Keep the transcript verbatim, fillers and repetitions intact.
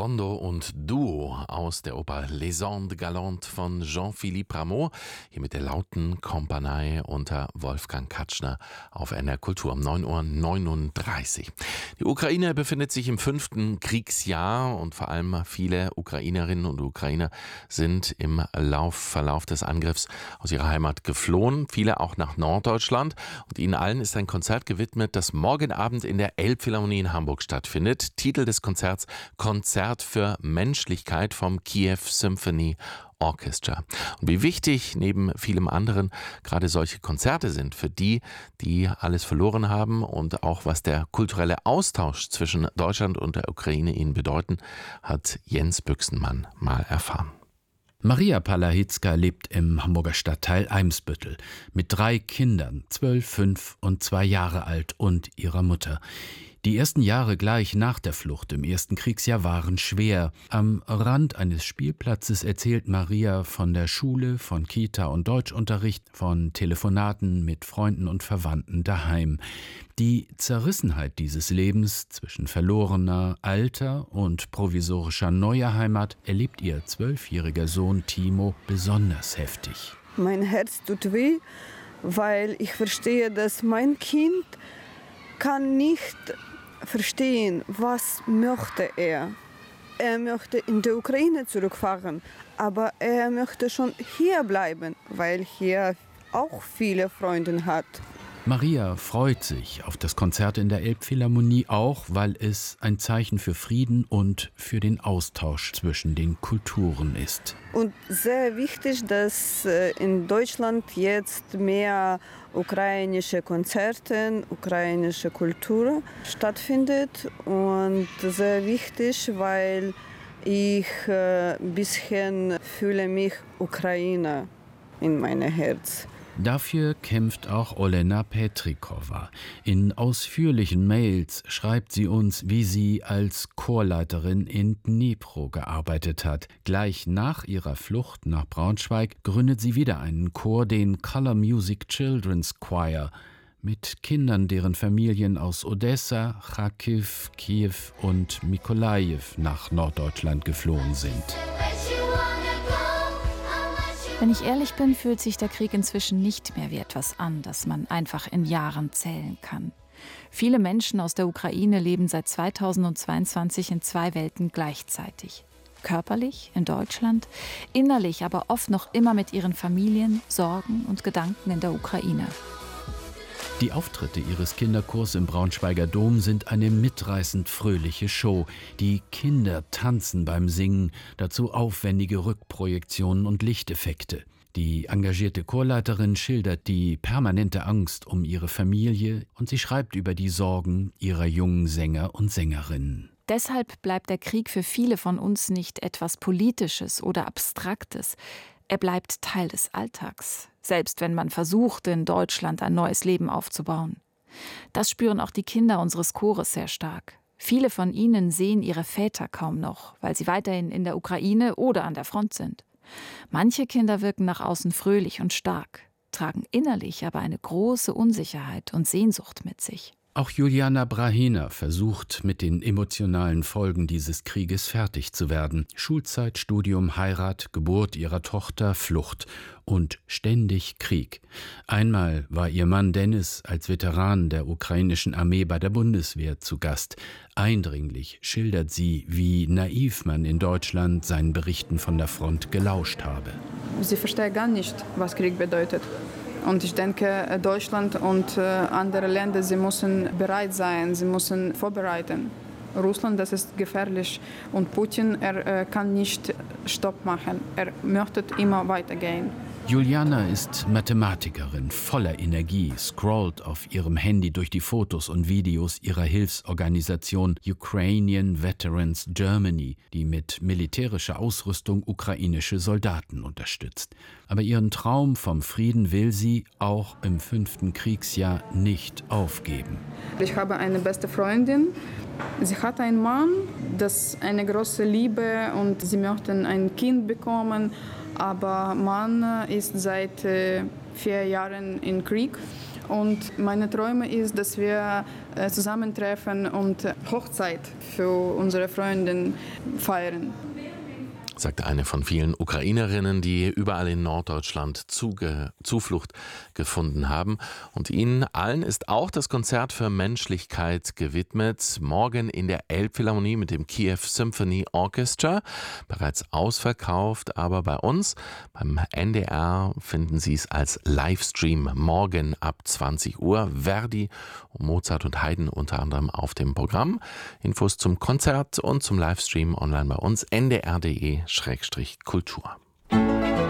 Rondo und Duo aus der Oper Les Andes Galantes von Jean-Philippe Rameau, hier mit der lauten Kompanie unter Wolfgang Katschner auf N R Kultur um neun Uhr neununddreißig. Die Ukraine befindet sich im fünften Kriegsjahr und vor allem viele Ukrainerinnen und Ukrainer sind im Lauf, Verlauf des Angriffs aus ihrer Heimat geflohen, viele auch nach Norddeutschland, und ihnen allen ist ein Konzert gewidmet, das morgen Abend in der Elbphilharmonie in Hamburg stattfindet. Titel des Konzerts: Konzert für Menschlichkeit vom Kiew Symphony Orchestra. Und wie wichtig neben vielem anderen gerade solche Konzerte sind für die, die alles verloren haben, und auch was der kulturelle Austausch zwischen Deutschland und der Ukraine ihnen bedeuten, hat Jens Büchsenmann mal erfahren. Maria Palahitzka lebt im Hamburger Stadtteil Eimsbüttel mit drei Kindern, zwölf, fünf und zwei Jahre alt, und ihrer Mutter. Die ersten Jahre gleich nach der Flucht im ersten Kriegsjahr waren schwer. Am Rand eines Spielplatzes erzählt Maria von der Schule, von Kita und Deutschunterricht, von Telefonaten mit Freunden und Verwandten daheim. Die Zerrissenheit dieses Lebens zwischen verlorener alter und provisorischer neuer Heimat erlebt ihr zwölfjähriger Sohn Timo besonders heftig. Mein Herz tut weh, weil ich verstehe, dass mein Kind kann nicht verstehen, was möchte er. Er möchte in die Ukraine zurückfahren, aber er möchte schon hier bleiben, weil hier auch viele Freunde hat. Maria freut sich auf das Konzert in der Elbphilharmonie, auch weil es ein Zeichen für Frieden und für den Austausch zwischen den Kulturen ist. Und sehr wichtig, dass in Deutschland jetzt mehr ukrainische Konzerte, ukrainische Kultur stattfindet. Und sehr wichtig, weil ich ein bisschen fühle mich Ukrainer in meinem Herz. Dafür kämpft auch Olena Petrikova. In ausführlichen Mails schreibt sie uns, wie sie als Chorleiterin in Dnipro gearbeitet hat. Gleich nach ihrer Flucht nach Braunschweig gründet sie wieder einen Chor, den Color Music Children's Choir, mit Kindern, deren Familien aus Odessa, Charkiw, Kiew und Mykolajiw nach Norddeutschland geflohen sind. Wenn ich ehrlich bin, fühlt sich der Krieg inzwischen nicht mehr wie etwas an, das man einfach in Jahren zählen kann. Viele Menschen aus der Ukraine leben seit zweitausendzweiundzwanzig in zwei Welten gleichzeitig. Körperlich in Deutschland, innerlich aber oft noch immer mit ihren Familien, Sorgen und Gedanken in der Ukraine. Die Auftritte ihres Kinderchors im Braunschweiger Dom sind eine mitreißend fröhliche Show. Die Kinder tanzen beim Singen, dazu aufwendige Rückprojektionen und Lichteffekte. Die engagierte Chorleiterin schildert die permanente Angst um ihre Familie und sie schreibt über die Sorgen ihrer jungen Sänger und Sängerinnen. Deshalb bleibt der Krieg für viele von uns nicht etwas Politisches oder Abstraktes. Er bleibt Teil des Alltags, selbst wenn man versucht, in Deutschland ein neues Leben aufzubauen. Das spüren auch die Kinder unseres Chores sehr stark. Viele von ihnen sehen ihre Väter kaum noch, weil sie weiterhin in der Ukraine oder an der Front sind. Manche Kinder wirken nach außen fröhlich und stark, tragen innerlich aber eine große Unsicherheit und Sehnsucht mit sich. Auch Juliana Brahina versucht, mit den emotionalen Folgen dieses Krieges fertig zu werden. Schulzeit, Studium, Heirat, Geburt ihrer Tochter, Flucht und ständig Krieg. Einmal war ihr Mann Dennis als Veteran der ukrainischen Armee bei der Bundeswehr zu Gast. Eindringlich schildert sie, wie naiv man in Deutschland seinen Berichten von der Front gelauscht habe. Sie versteht gar nicht, was Krieg bedeutet. Und ich denke, Deutschland und andere Länder, sie müssen bereit sein, sie müssen vorbereiten. Russland, das ist gefährlich. Und Putin, er kann nicht Stopp machen. Er möchte immer weitergehen. Juliana ist Mathematikerin, voller Energie, scrollt auf ihrem Handy durch die Fotos und Videos ihrer Hilfsorganisation Ukrainian Veterans Germany, die mit militärischer Ausrüstung ukrainische Soldaten unterstützt. Aber ihren Traum vom Frieden will sie auch im fünften Kriegsjahr nicht aufgeben. Ich habe eine beste Freundin. Sie hat einen Mann, das ist eine große Liebe, und sie möchten ein Kind bekommen. Aber Mann ist seit äh, vier Jahren im Krieg Und meine Träume ist, dass wir zusammentreffen und Hochzeit für unsere Freundin feiern. Sagte eine von vielen Ukrainerinnen, die überall in Norddeutschland Zuge, Zuflucht gefunden haben. Und ihnen allen ist auch das Konzert für Menschlichkeit gewidmet. Morgen in der Elbphilharmonie mit dem Kiew Symphony Orchestra. Bereits ausverkauft, aber bei uns, beim N D R, finden Sie es als Livestream morgen ab zwanzig Uhr. Verdi, Mozart und Haydn unter anderem auf dem Programm. Infos zum Konzert und zum Livestream online bei uns n d r punkt d e Schrägstrich Kultur.